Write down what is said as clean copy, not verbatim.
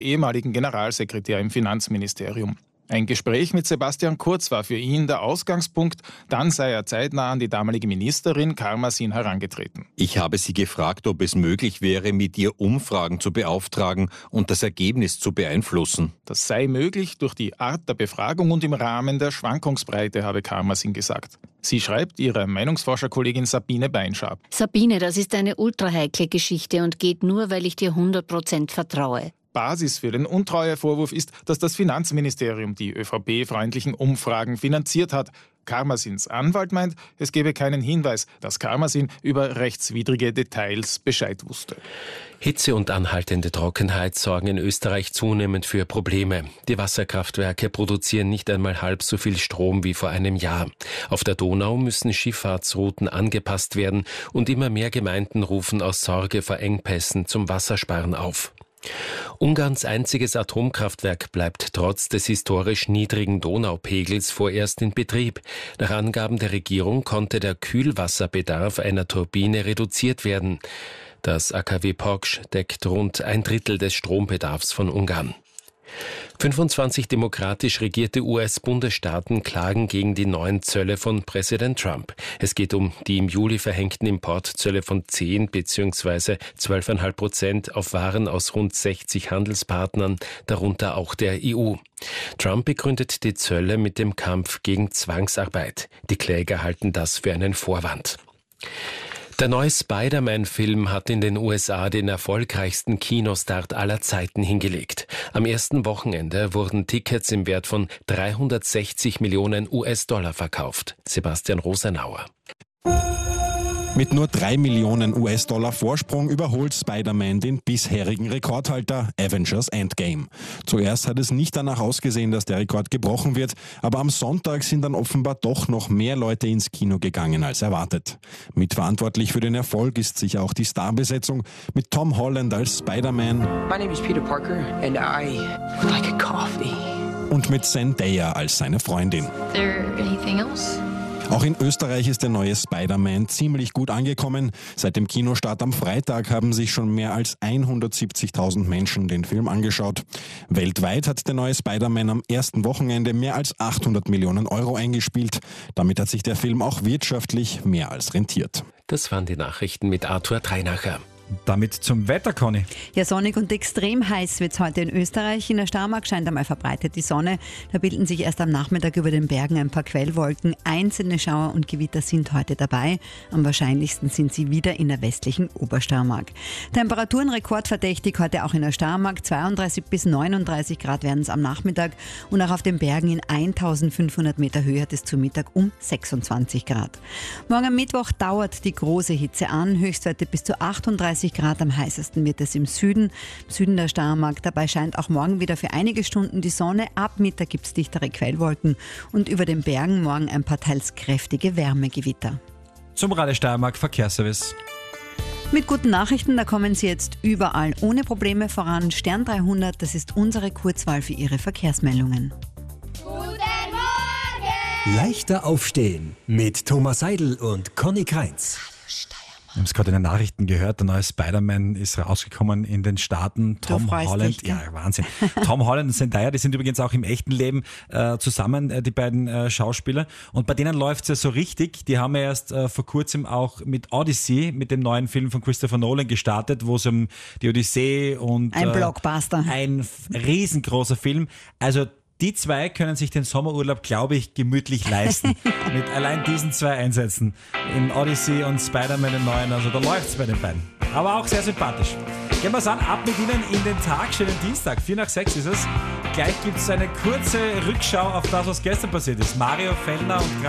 ehemaligen Generalsekretär im Finanzministerium. Ein Gespräch mit Sebastian Kurz war für ihn der Ausgangspunkt. Dann sei er zeitnah an die damalige Ministerin Karmasin herangetreten. Ich habe sie gefragt, ob es möglich wäre, mit ihr Umfragen zu beauftragen und das Ergebnis zu beeinflussen. Das sei möglich durch die Art der Befragung und im Rahmen der Schwankungsbreite, habe Karmasin gesagt. Sie schreibt ihrer Meinungsforscherkollegin Sabine Beinschab. Sabine, das ist eine ultraheikle Geschichte und geht nur, weil ich dir 100% vertraue. Basis für den Untreuevorwurf ist, dass das Finanzministerium die ÖVP-freundlichen Umfragen finanziert hat. Karmasins Anwalt meint, es gebe keinen Hinweis, dass Karmasin über rechtswidrige Details Bescheid wusste. Hitze und anhaltende Trockenheit sorgen in Österreich zunehmend für Probleme. Die Wasserkraftwerke produzieren nicht einmal halb so viel Strom wie vor einem Jahr. Auf der Donau müssen Schifffahrtsrouten angepasst werden und immer mehr Gemeinden rufen aus Sorge vor Engpässen zum Wassersparen auf. Ungarns einziges Atomkraftwerk bleibt trotz des historisch niedrigen Donaupegels vorerst in Betrieb. Nach Angaben der Regierung konnte der Kühlwasserbedarf einer Turbine reduziert werden. Das AKW Poksch deckt rund 1/3 des Strombedarfs von Ungarn. 25 demokratisch regierte US-Bundesstaaten klagen gegen die neuen Zölle von Präsident Trump. Es geht um die im Juli verhängten Importzölle von 10 bzw. 12,5% auf Waren aus rund 60 Handelspartnern, darunter auch der EU. Trump begründet die Zölle mit dem Kampf gegen Zwangsarbeit. Die Kläger halten das für einen Vorwand. Der neue Spider-Man-Film hat in den USA den erfolgreichsten Kinostart aller Zeiten hingelegt. Am ersten Wochenende wurden Tickets im Wert von 360 Millionen US-Dollar verkauft. Sebastian Rosenauer. Mit nur 3 Millionen US-Dollar Vorsprung überholt Spider-Man den bisherigen Rekordhalter Avengers Endgame. Zuerst hat es nicht danach ausgesehen, dass der Rekord gebrochen wird, aber am Sonntag sind dann offenbar doch noch mehr Leute ins Kino gegangen als erwartet. Mitverantwortlich für den Erfolg ist sicher auch die Starbesetzung mit Tom Holland als Spider-Man. My name is Peter Parker and I like a coffee. Und mit Zendaya als seine Freundin. Is there anything else? Auch in Österreich ist der neue Spider-Man ziemlich gut angekommen. Seit dem Kinostart am Freitag haben sich schon mehr als 170.000 Menschen den Film angeschaut. Weltweit hat der neue Spider-Man am ersten Wochenende mehr als 800 Millionen Euro eingespielt. Damit hat sich der Film auch wirtschaftlich mehr als rentiert. Das waren die Nachrichten mit Arthur Treinacher. Damit zum Wetter, Conny. Ja, sonnig und extrem heiß wird es heute in Österreich. In der Steiermark scheint einmal verbreitet die Sonne. Da bilden sich erst am Nachmittag über den Bergen ein paar Quellwolken. Einzelne Schauer und Gewitter sind heute dabei. Am wahrscheinlichsten sind sie wieder in der westlichen Obersteiermark. Temperaturen rekordverdächtig heute auch in der Steiermark. 32 bis 39 Grad werden es am Nachmittag. Und auch auf den Bergen in 1500 Meter Höhe hat es zu Mittag um 26 Grad. Morgen am Mittwoch dauert die große Hitze an. Höchstwerte bis zu 38 Grad, am heißesten wird es im Süden der Steiermark. Dabei scheint auch morgen wieder für einige Stunden die Sonne. Ab Mittag gibt es dichtere Quellwolken und über den Bergen morgen ein paar teils kräftige Wärmegewitter. Zum Radio Steiermark Verkehrsservice. Mit guten Nachrichten, da kommen Sie jetzt überall ohne Probleme voran. Stern 300, das ist unsere Kurzwahl für Ihre Verkehrsmeldungen. Guten Morgen! Leichter aufstehen mit Thomas Seidel und Conny Kreintz. Wir haben es gerade in den Nachrichten gehört, der neue Spider-Man ist rausgekommen in den Staaten. Tom Holland, ja Wahnsinn. Tom Holland und Zendaya, die sind übrigens auch im echten Leben zusammen, die beiden Schauspieler. Und bei denen läuft es ja so richtig. Die haben ja erst vor kurzem auch mit Odyssey, mit dem neuen Film von Christopher Nolan gestartet, wo es um die Odyssee und ein Blockbuster. Ein riesengroßer Film. Also die zwei können sich den Sommerurlaub, glaube ich, gemütlich leisten. Mit allein diesen zwei Einsätzen. In Odyssey und Spider-Man im Neuen. Also da läuft's bei den beiden. Aber auch sehr sympathisch. Gehen wir's an, ab mit Ihnen in den Tag. Schönen Dienstag. 5:45 ist es. Gleich gibt's eine kurze Rückschau auf das, was gestern passiert ist. Mario Fellner und